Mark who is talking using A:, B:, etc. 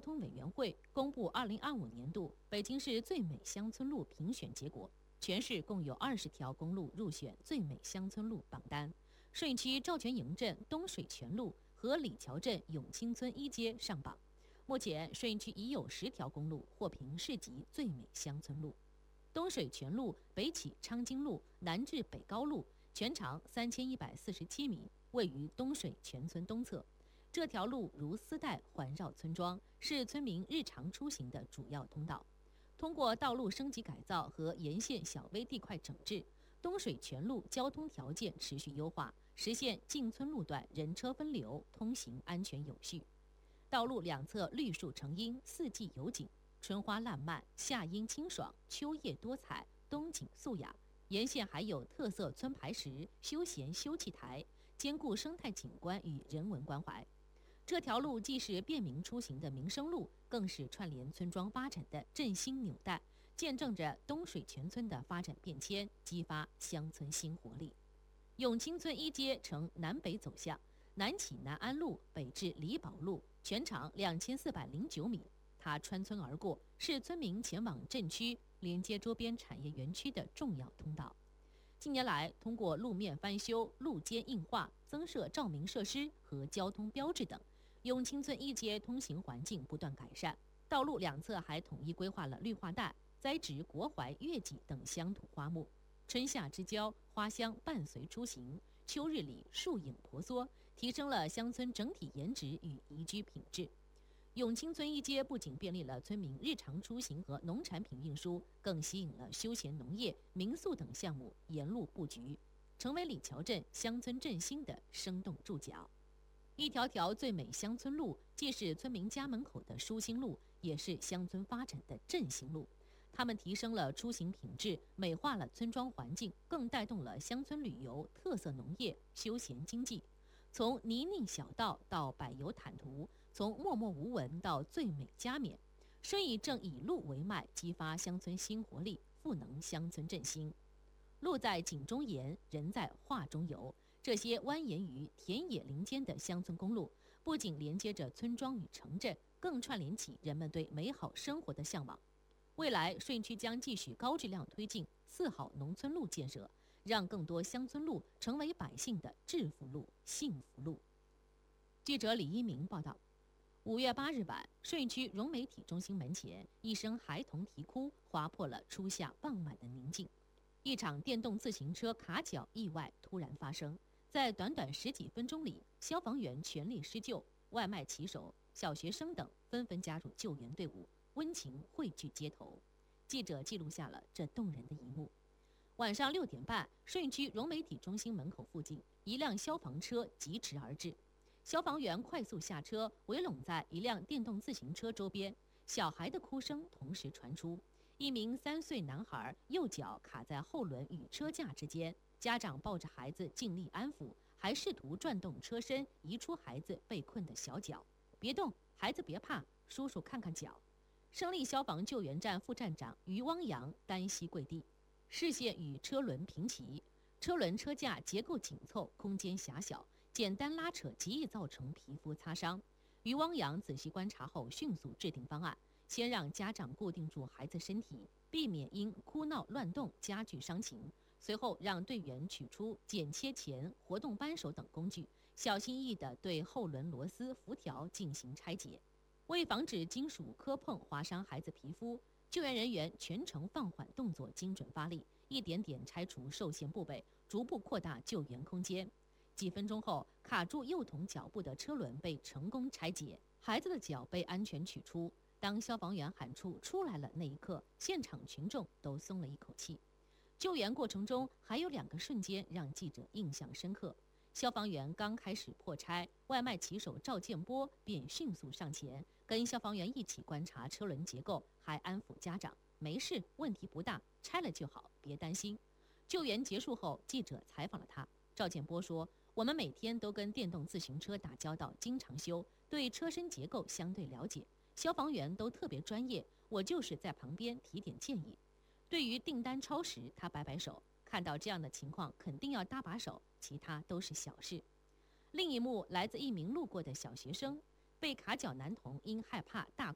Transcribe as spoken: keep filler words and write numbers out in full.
A: 通委员会公布二零二五年度北京市最美乡村路评选结果，全市共有二十条公路入选最美乡村路榜单。顺义区赵全营镇东水泉路和李桥镇永清村一街上榜。目前，顺义区已有十条公路获评市级最美乡村路。东水泉路北起昌津路，南至北高路，全长三千一百四十七米，位于东水泉村东侧。这条路如丝带环绕村庄，是村民日常出行的主要通道。通过道路升级改造和沿线小微地块整治，东水泉路交通条件持续优化，实现进村路段人车分流，通行安全有序。道路两侧绿树成荫，四季有景，春花烂漫，夏阴清爽，秋叶多彩，冬景素雅。沿线还有特色村牌石、休闲休憩台，兼顾生态景观与人文关怀。这条路既是便民出行的民生路，更是串联村庄发展的振兴纽带，见证着东水泉村的发展变迁，激发乡村新活力。永清村一街呈南北走向，南起南安路，北至李宝路，全长两千四百零九米。它穿村而过，是村民前往镇区、连接周边产业园区的重要通道。近年来，通过路面翻修、路肩硬化、增设照明设施和交通标志等，永清村一街通行环境不断改善。道路两侧还统一规划了绿化带，栽植国槐、月季等乡土花木。春夏之交，花香伴随出行；秋日里，树影婆娑，提升了乡村整体颜值与宜居品质。永清村一街不仅便利了村民日常出行和农产品运输，更吸引了休闲农业、民宿等项目沿路布局，成为李桥镇乡村振兴的生动注脚。一条条最美乡村路，既是村民家门口的舒心路，也是乡村发展的振兴路。它们提升了出行品质，美化了村庄环境，更带动了乡村旅游、特色农业、休闲经济。从泥泞小道到柏油坦途，从默默无闻到最美加冕，顺义正以路为脉，激发乡村新活力，赋能乡村振兴。路在井中沿，人在画中游。这些蜿蜒于田野林间的乡村公路，不仅连接着村庄与城镇，更串联起人们对美好生活的向往。未来，顺义区将继续高质量推进四好农村路建设，让更多乡村路成为百姓的致富路、幸福路。记者李一鸣报道。五月八日晚，顺义区融媒体中心门前，一声孩童啼哭划破了初夏傍晚的宁静。一场电动自行车卡脚意外突然发生，在短短十几分钟里，消防员全力施救，外卖骑手、小学生等纷纷加入救援队伍，温情汇聚街头。记者记录下了这动人的一幕。晚上六点半，顺义区融媒体中心门口附近，一辆消防车疾驰而至，消防员快速下车，围拢在一辆电动自行车周边，小孩的哭声同时传出。一名三岁男孩右脚卡在后轮与车架之间，家长抱着孩子尽力安抚，还试图转动车身移出孩子被困的小脚。别动，孩子别怕，叔叔看看脚。胜利消防救援站副站长于汪洋单膝跪地，视线与车轮平齐，车轮车架结构紧凑，空间狭小，简单拉扯极易造成皮肤擦伤。于汪洋仔细观察后，迅速制定方案。先让家长固定住孩子身体，避免因哭闹乱动加剧伤情。随后让队员取出剪切钳、活动扳手等工具，小心翼翼地对后轮螺丝、辐条进行拆解。为防止金属磕碰划伤孩子皮肤，救援人员全程放缓动作，精准发力，一点点拆除受限部位，逐步扩大救援空间。几分钟后，卡住幼童脚部的车轮被成功拆解，孩子的脚被安全取出。当消防员喊出出来了那一刻，现场群众都松了一口气。救援过程中还有两个瞬间让记者印象深刻。消防员刚开始破拆，外卖骑手赵建波便迅速上前，跟消防员一起观察车轮结构，还安抚家长：没事，问题不大，拆了就好，别担心。救援结束后，记者采访了他。赵建波说：我们每天都跟电动自行车打交道，经常修，对车身结构相对了解。消防员都特别专业，我就是在旁边提点建议。对于订单超时，他摆摆手，看到这样的情况肯定要搭把手，其他都是小事。另一幕来自一名路过的小学生，被卡脚男童因害怕大